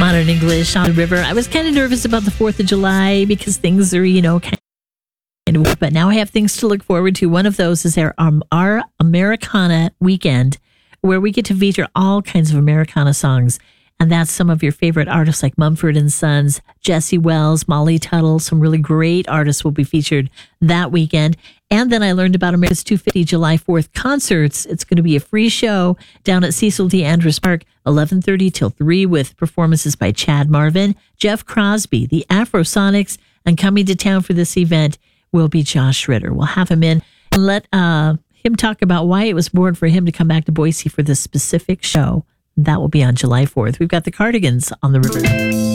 Modern English on the river. I was kind of nervous about the 4th of July because things are, kind of, but now I have things to look forward to. One of those is our Americana weekend, where we get to feature all kinds of Americana songs. And that's some of your favorite artists like Mumford & Sons, Jesse Wells, Molly Tuttle. Some really great artists will be featured that weekend. And then I learned about America's 250 July 4th concerts. It's going to be a free show down at Cecil D. Andrus Park, 11:30 till 3, with performances by Chad Marvin, Jeff Crosby, the Afrosonics, and coming to town for this event will be Josh Ritter. We'll have him in and let him talk about why it was born for him to come back to Boise for this specific show. That will be on July 4th. We've got the Cardigans on the river.